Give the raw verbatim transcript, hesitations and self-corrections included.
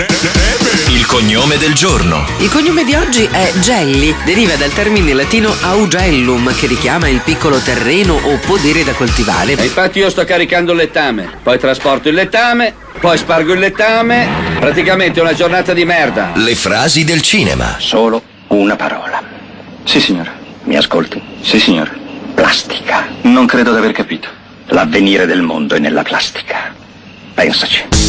Il cognome del giorno. Il cognome di oggi è Gelli, deriva dal termine latino augellum, che richiama il piccolo terreno o podere da coltivare. E infatti io sto caricando il lettame, poi trasporto il lettame, poi spargo il lettame, praticamente una giornata di merda. Le frasi del cinema. Solo una parola. Sì, signore. Mi ascolti? Sì, signore. Plastica. Non credo di aver capito. L'avvenire del mondo è nella plastica. Pensaci.